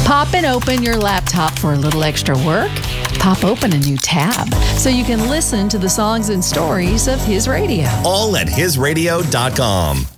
Pop and open your laptop for a little extra work. Pop open a new tab so you can listen to the songs and stories of His Radio. All at hisradio.com.